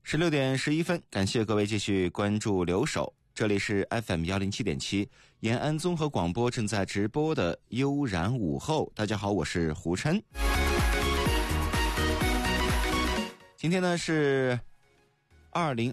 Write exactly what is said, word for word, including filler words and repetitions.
十六点十一分，感谢各位继续关注留守，这里是 F M 一零七点七 延安综合广播正在直播的悠然午后。大家好，我是胡琛。今天呢是二零